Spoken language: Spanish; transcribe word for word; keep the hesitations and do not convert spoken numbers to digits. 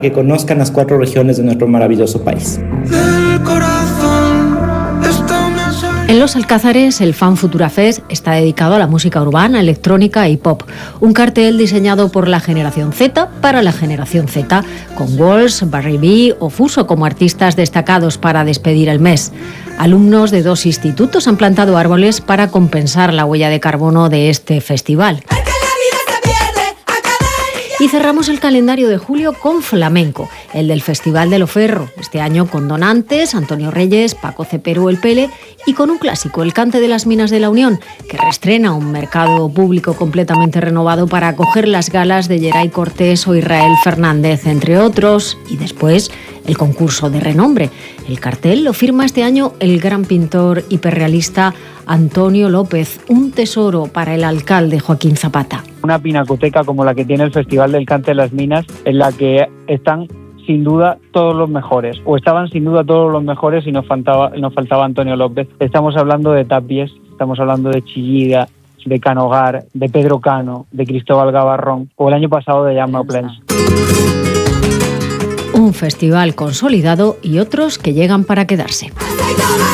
Que conozcan las cuatro regiones de nuestro maravilloso país. En Los Alcázares, el Fan Futura Fest está dedicado a la música urbana, electrónica y pop. Un cartel diseñado por la generación Z para la generación Z, con Walls, Barry B o Fuso como artistas destacados para despedir el mes. Alumnos de dos institutos han plantado árboles para compensar la huella de carbono de este festival. Y cerramos el calendario de julio con flamenco, el del Festival de Loferro, este año con donantes, Antonio Reyes, Paco Cepero el Pele, y con un clásico, el Cante de las Minas de la Unión, que reestrena un mercado público completamente renovado para acoger las galas de Geray Cortés o Israel Fernández, entre otros, y después el concurso de renombre. El cartel lo firma este año el gran pintor hiperrealista Antonio López, un tesoro para el alcalde Joaquín Zapata. Una pinacoteca como la que tiene el Festival del Cante de las Minas, en la que están sin duda todos los mejores, o estaban sin duda todos los mejores y nos faltaba, nos faltaba Antonio López. Estamos hablando de Tapies, estamos hablando de Chillida, de Canogar, de Pedro Cano, de Cristóbal Gavarrón, o el año pasado de Jaume Plens. Un festival consolidado y otros que llegan para quedarse.